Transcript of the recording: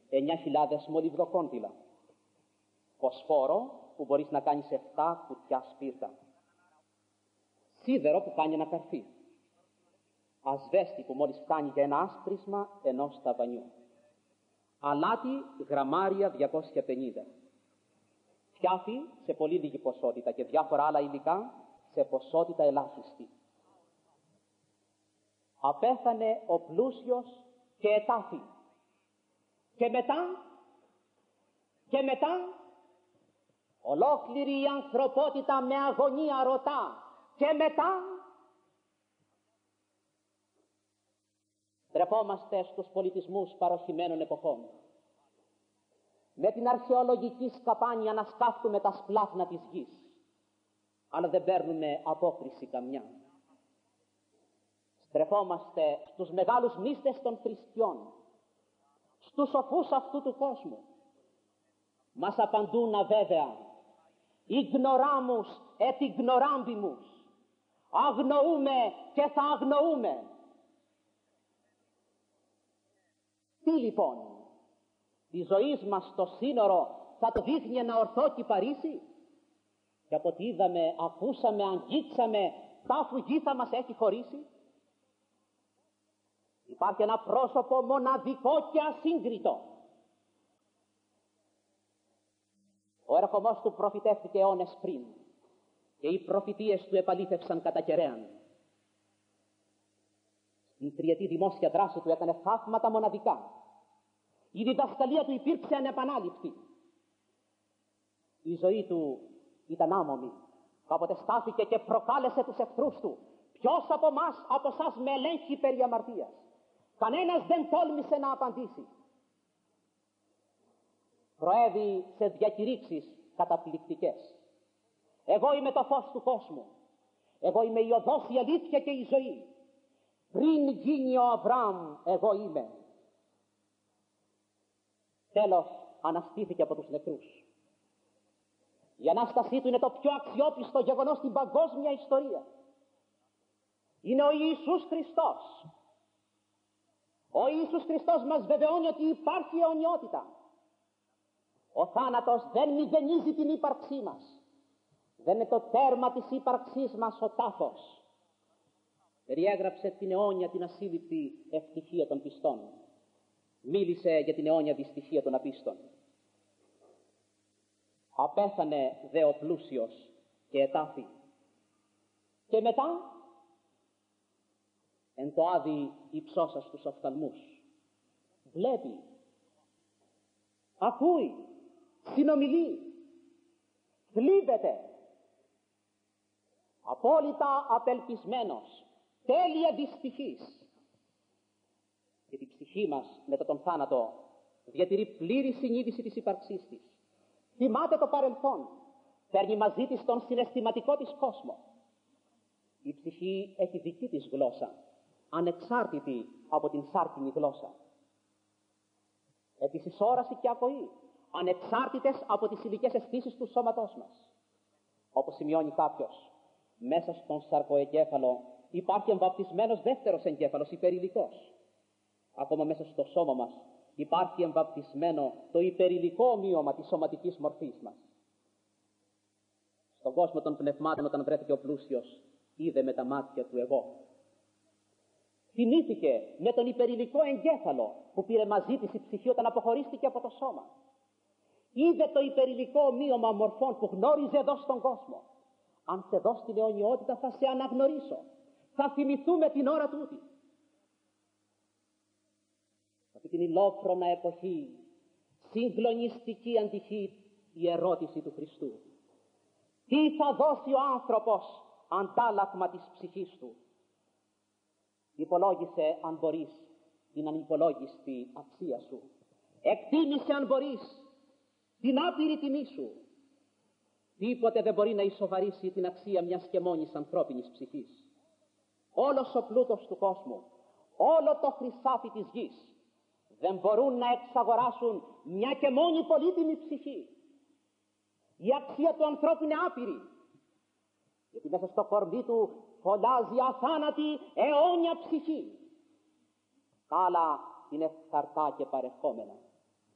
9.000 μολυβδοκόντυλα. Φωσφόρο που μπορείς να κάνεις 7 κουτιά σπίρτα. Σίδερο που κάνει ένα καρφί. Ασβέστη που μόλις φτάνει για ένα άσπρισμα ενός ταβανιού. Αλάτι γραμμάρια 250. Φτιάφι σε πολύ λίγη ποσότητα και διάφορα άλλα υλικά σε ποσότητα ελάχιστη. Απέθανε ο πλούσιος και ετάφη. Και μετά, ολόκληρη η ανθρωπότητα με αγωνία ρωτά, και μετά στρεφόμαστε στους πολιτισμούς παροχημένων εποχών. Με την αρχαιολογική σκαπάνια να σκάφτουμε τα σπλάχνα της γης, αλλά δεν παίρνουμε απόκριση καμιά. Στρεφόμαστε στους μεγάλους μύστες των θρησκειών, στους σοφούς αυτού του κόσμου. Μας απαντούν αβέβαια, ignoramus et ignorambimus, αγνοούμε και θα αγνοούμε. Τι λοιπόν, τη ζωή μας το σύνορο θα το δείχνει ένα ορθό κυπαρίσι? Και από ό,τι είδαμε, ακούσαμε, αγγίξαμε, τάφου γη θα μας έχει χωρίσει. Υπάρχει ένα πρόσωπο μοναδικό και ασύγκριτο. Ο έρχομός του προφητεύτηκε αιώνες πριν και οι προφητείες του επαλήθευσαν κατά κεραίαν. Στην τριετή δημόσια δράση του έκανε θαύματα μοναδικά. Η διδασκαλία του υπήρξε ανεπανάληπτη. Η ζωή του ήταν άμομη. Κάποτε στάθηκε και προκάλεσε τους εχθρούς του. Ποιος από εμάς, από εσάς με ελέγχει περί αμαρτίας? Κανένας δεν τόλμησε να απαντήσει. Προέβη σε διακηρύξεις καταπληκτικές. Εγώ είμαι το φως του κόσμου. Εγώ είμαι η οδός, η αλήθεια και η ζωή. Πριν γίνει ο Αβραάμ, εγώ είμαι. Τέλος, αναστήθηκε από τους νεκρούς. Η Ανάστασή του είναι το πιο αξιόπιστο γεγονός στην παγκόσμια ιστορία. Είναι ο Ιησούς Χριστός. Ο Ιησούς Χριστός μας βεβαιώνει ότι υπάρχει αιωνιότητα. Ο θάνατος δεν μηδενίζει την ύπαρξή μας. Δεν είναι το τέρμα της ύπαρξής μας ο τάφος. Περιέγραψε την αιώνια, την ασύλληπτη ευτυχία των πιστών. Μίλησε για την αιώνια δυστυχία των απίστων. Απέθανε δε ο πλούσιος και ετάφη. Και μετά, εν το άδει υψώσα στους οφθαλμούς, βλέπει, ακούει, συνομιλεί, θλίβεται, απόλυτα απελπισμένος, τέλεια δυστυχής. Και η ψυχή μας μετά τον θάνατο διατηρεί πλήρη συνείδηση της ύπαρξής της. Θυμάται το παρελθόν, φέρνει μαζί της τον συναισθηματικό της κόσμο. Η ψυχή έχει δική της γλώσσα, ανεξάρτητη από την σάρκινη γλώσσα. Επίσης όραση και ακοή, ανεξάρτητες από τις υλικές αισθήσεις του σώματός μας. Όπως σημειώνει κάποιος, μέσα στον σαρκοεγκέφαλο υπάρχει εμβαπτισμένος δεύτερος εγκέφαλος, υπερηλικός. Ακόμα μέσα στο σώμα μας υπάρχει εμβαπτισμένο το υπερηλικό ομοίωμα της σωματικής μορφής μας. Στον κόσμο των πνευμάτων, όταν βρέθηκε ο πλούσιος, είδε με τα μάτια του εγώ. Θυμήθηκε με τον υπερηλικό εγκέφαλο που πήρε μαζί της η ψυχή όταν αποχωρίστηκε από το σώμα. Είδε το υπερηλικό ομοίωμα μορφών που γνώριζε εδώ στον κόσμο. Αν σε δω στην αιωνιότητα θα σε αναγνωρίσω. Θα θυμηθούμε την ώρα τούτη. Αυτή την ηλόφρονα εποχή, συγκλονιστική αντυχεί η ερώτηση του Χριστού. Τι θα δώσει ο άνθρωπος αντάλλαγμα της ψυχής του? Υπολόγισε αν μπορείς την ανυπολόγιστη αξία σου. Εκτίμησε αν μπορείς την άπειρη τιμή σου. Τίποτε δεν μπορεί να ισοβαρίσει την αξία μιας και μόνης ανθρώπινης ψυχής. Όλος ο πλούτος του κόσμου, όλο το χρυσάφι της γης δεν μπορούν να εξαγοράσουν μια και μόνη πολύτιμη ψυχή. Η αξία του ανθρώπου είναι άπειρη, γιατί μέσα στο κορμί του φωνάζει αθάνατη αιώνια ψυχή. Τα άλλα είναι φθαρτά και παρεχόμενα.